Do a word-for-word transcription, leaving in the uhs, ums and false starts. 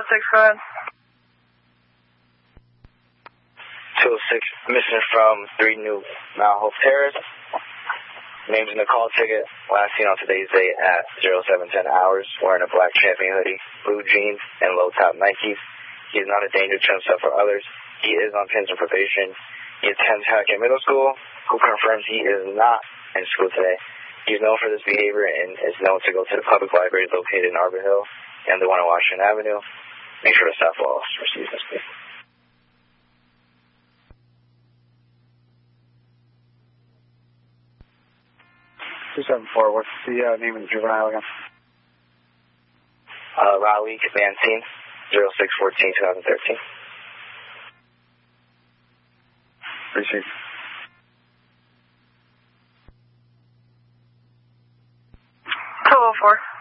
six, go ahead. two oh six, missing from three New Mount Hope Terrace. Name's in the call ticket. Last seen on today's date at zero seven ten hours, wearing a black champion hoodie, blue jeans, and low-top Nikes. He is not a danger to himself or others. He is on pension probation. He attends Hackett Middle School, who confirms he is not in school today. He's known for this behavior and is known to go to the public library located in Arbor Hill and the one on Washington Avenue. Make sure to stop all receive this, please. two seven four, what's the uh, name of the juvenile again? Uh, Raleigh Mancine, zero six fourteen twenty thirteen. Appreciate it. two oh four.